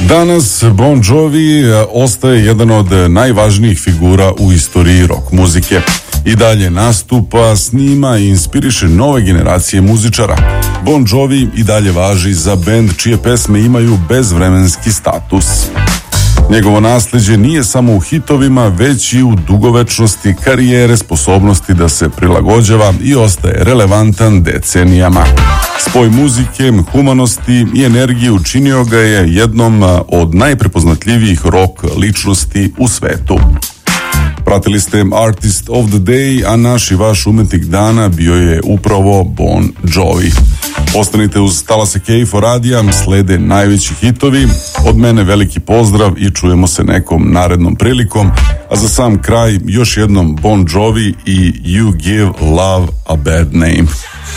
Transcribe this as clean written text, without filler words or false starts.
Danas Bon Jovi ostaje jedan od najvažnijih figura u istoriji rock muzike. I dalje nastupa, snima i inspiriše nove generacije muzičara. Bon Jovi i dalje važi za bend čije pesme imaju bezvremenski status. Njegovo nasleđe nije samo u hitovima, već i u dugovečnosti karijere, sposobnosti da se prilagođava i ostaje relevantan decenijama. Spoj muzike, humanosti i energije učinio ga je jednom od najprepoznatljivijih rock ličnosti u svetu. Pratili ste Artist of the Day, a naš i vaš umetnik dana bio je upravo Bon Jovi. Ostanite uz Talase K4 radija, slede najveći hitovi. Od mene veliki pozdrav i čujemo se nekom narednom prilikom. A za sam kraj još jednom Bon Jovi i You Give Love a Bad Name.